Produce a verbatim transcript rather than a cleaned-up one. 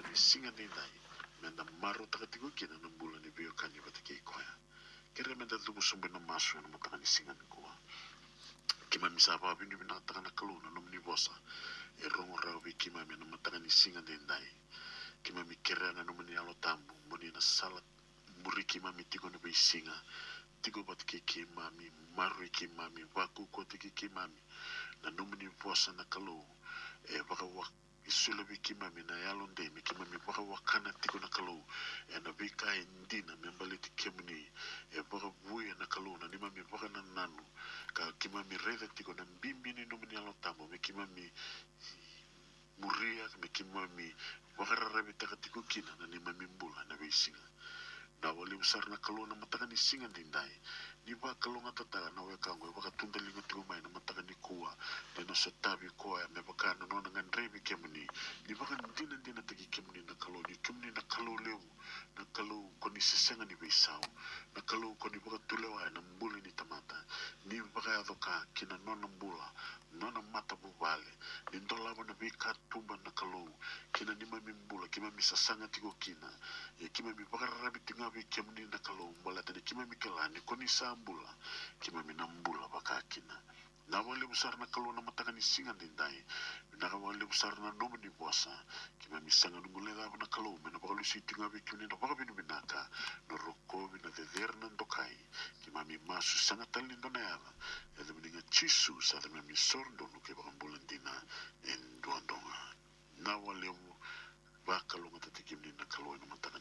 ni singa ni dai menda maro takatigo kina na bula ni bio kanyi batake koya kere menda tuku sumbe na masu na mataka ni singa ni kuwa kima misapa bini bina taka na kaluna no mni bosa e rongo rawi kima mi na mataka ni singa ni dai kima mi kere na no mni alo tambu muni na salat muri kima mi tigo ni bai singa tigo batake kima mi maru kima mi waku kote kima mi na no mni bosa na kalu e baka wak isula bi kima mi na yalon de mi kima mi baka wakana tiko na kalau e na bi kai ndina mi mbali ti kemni e baka buya na kalau na nima mi baka na nanu ka kima mi reda tiko na mbimbi ni numini yalon tambo mi kima mi muria mi kima mi baka rarabi taka tiko kina na nima mi mbula na bi singa na wali usar na kalau na mataka ni singa dindai ni ba kalau ngata ta na we kango baka tunda linga tiko mai na mataka ni kuwa de no sotabi koa me baka no no ngan rebi kemni ni baka ndina ndina tagi kemni na kalau ni kemni na kalau leu na kalau koni sesenga ni beisau na kalau koni baka tulewa na mbuli ni tamata ni baka adoka kina nona mbula nona mata bubale ni ndola na bika tumba na kalau kina ni mami mbula kima mi sasanga tiko kina e kima mi baka rabi tinga bi kemni na kalau mbala tadi kima mi kelani koni sambula kima mi nambula baka kina na wale besar na kalau na mataka ni singa dindai na wale besar na nomi ni bosa kima misanga nungule da na kalau me na bakalu siti ngabi kini na baka binu binaka no roko bina de verna ndokai kima mi masu sanga tali ndona yala ele mininga chisu sa de mi sordo no ke baka mbulandina en duandonga na wale bakalu matati kimni na kalau na mataka